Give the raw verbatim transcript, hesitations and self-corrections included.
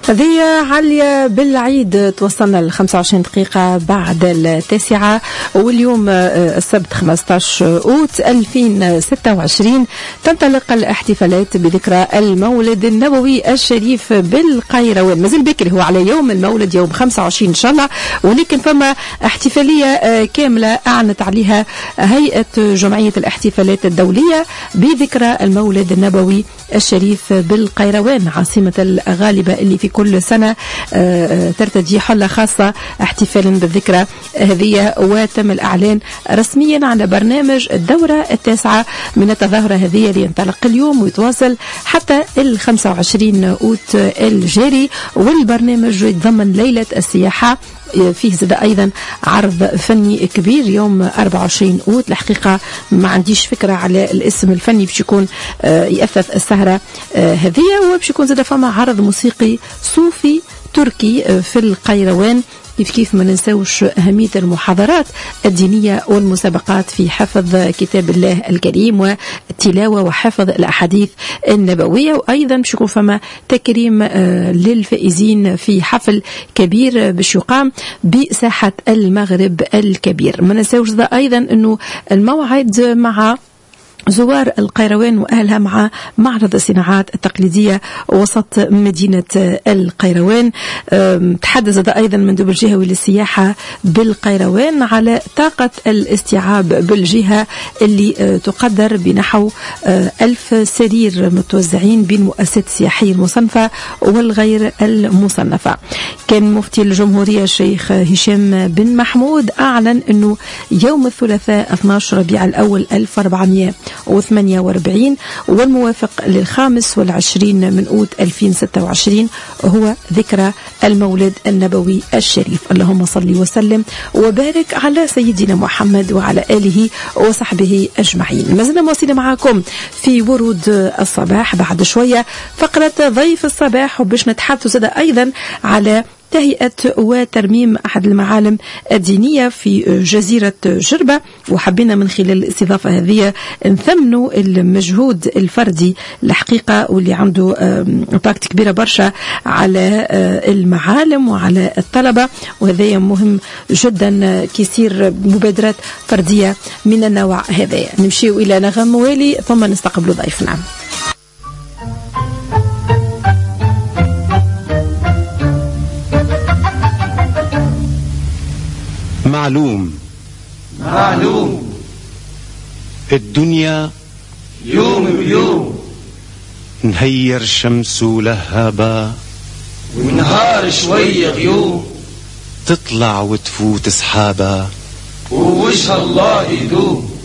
هذه عليا بالعيد توصلنا ل خمسة وعشرين دقيقة بعد التاسعة، واليوم السبت خمسة عشر أوت ألفين وستة وعشرين تنطلق الاحتفالات بذكرى المولد النبوي الشريف بالقيروان. مازال بكري هو على يوم المولد يوم خمسة وعشرين إن شاء الله، ولكن فما احتفالية كاملة أعلنت عليها هيئة جمعية الاحتفالات الدولية بذكرى المولد النبوي الشريف بالقيروان عاصمة الغالبة اللي في كل سنة ترتدي حلة خاصة احتفالا بالذكرى هذه. وتم الإعلان رسميا على برنامج الدورة التاسعة من التظاهرة هذه اللي ينطلق اليوم ويتواصل حتى ال خمسة وعشرين أوت الجاري، والبرنامج يتضمن ليلة السياحة فيه زاد أيضا عرض فني كبير يوم أربعة وعشرين أوت. الحقيقة ما عنديش فكرة على الاسم الفني باش يكون يأثث السهرة هذه، وباش يكون زاد فما عرض موسيقي صوفي تركي في القيروان. كيف كيف ما ننسوش أهمية المحاضرات الدينية والمسابقات في حفظ كتاب الله الكريم والتلاوة وحفظ الأحاديث النبوية، وأيضا باش يكون فما تكريم للفائزين في حفل كبير باش يقام بساحة المغرب الكبير. ما ننسوش أيضا أنه الموعد مع زوار القيروان وأهلها مع معرض الصناعات التقليدية وسط مدينة القيروان. تحدث أيضا مندوب الجهوي للسياحة بالقيروان على طاقة الاستيعاب بالجهة اللي تقدر بنحو ألف سرير متوزعين بين مؤسسات السياحية المصنفة والغير المصنفة. كان مفتي الجمهورية الشيخ هشام بن محمود أعلن أنه يوم الثلاثاء اثني عشر ربيع الأول ألف وأربعمائة وثمانية وأربعين والموافق للخامس والعشرين من أوت ألفين وستة وعشرين هو ذكرى المولد النبوي الشريف. اللهم صل وسلم وبارك على سيدنا محمد وعلى آله وصحبه أجمعين. ما زلنا مواصلين معاكم في ورود الصباح. بعد شوية فقرة ضيف الصباح وباش نتحدث أيضا على تهيئة وترميم أحد المعالم الدينية في جزيرة جربة، وحبينا من خلال الاستضافة هذه نثمنوا المجهود الفردي الحقيقة واللي عنده امباكت كبيرة برشا على المعالم وعلى الطلبة، وهذا مهم جدا كيصير مبادرات فردية من النوع هذا. نمشي إلى نغم موالي ثم نستقبل ضيفنا. معلوم معلوم الدنيا يوم بيوم، نهير شمس لهبة ونهار شوية غيوم، تطلع وتفوت سحابة ووجه الله يدوم.